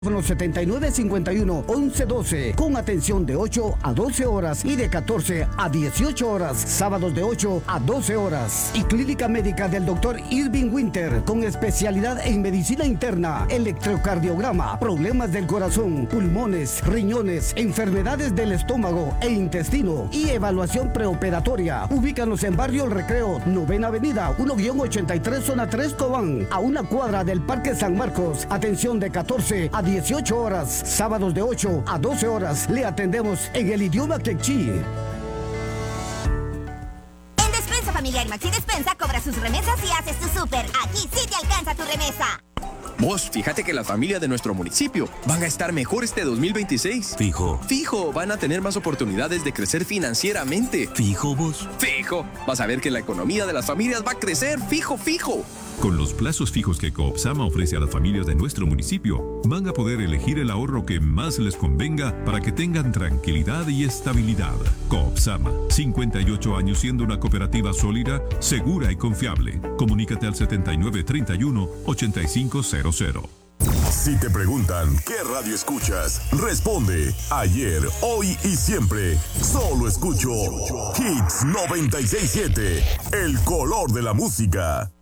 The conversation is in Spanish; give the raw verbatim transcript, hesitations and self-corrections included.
setenta y nueve cincuenta y uno once doce, con atención de ocho a doce horas y de catorce a dieciocho horas, sábados de ocho a doce horas. Y clínica médica del doctor Irving Winter, con especialidad en medicina interna, electrocardiograma, problemas del corazón, pulmones, riñones, enfermedades del estómago e intestino y evaluación preoperatoria. Ubícanos en Barrio El Recreo, Novena Avenida, uno ochenta y tres, zona tres, Cobán, a una cuadra del Parque San Marcos. Atención de catorce a dieciocho horas, sábados de ocho a doce horas. Le atendemos en el idioma quechí. En Despensa Familiar Maxi Despensa cobra sus remesas y haces tu súper. Aquí sí te alcanza tu remesa. Vos, fíjate que las familias de nuestro municipio van a estar mejor este dos mil veintiséis. Fijo. Fijo, van a tener más oportunidades de crecer financieramente. Fijo, vos. Fijo, vas a ver que la economía de las familias va a crecer. Fijo, fijo. Con los plazos fijos que Coopsama ofrece a las familias de nuestro municipio, van a poder elegir el ahorro que más les convenga para que tengan tranquilidad y estabilidad. Coopsama, cincuenta y ocho años siendo una cooperativa sólida, segura y confiable. Comunícate al setenta y nueve treinta y uno ochenta y cinco cero cero. Si te preguntan qué radio escuchas, responde ayer, hoy y siempre. Solo escucho Hits noventa y seis punto siete, el color de la música.